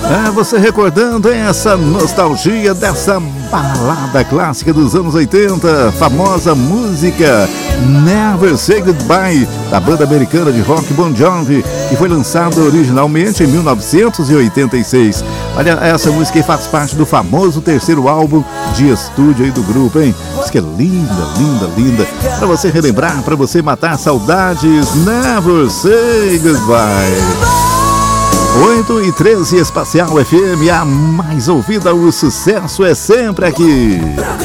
Você recordando essa nostalgia dessa balada clássica dos anos 80, famosa música Never Say Goodbye, da banda americana de rock Bon Jovi, que foi lançada originalmente em 1986. Olha, essa música aí faz parte do famoso terceiro álbum de estúdio aí do grupo, hein? Música linda, linda, linda, para você relembrar, para você matar saudades. Never Say Goodbye. 8h13, Espacial FM, a mais ouvida, o sucesso é sempre aqui.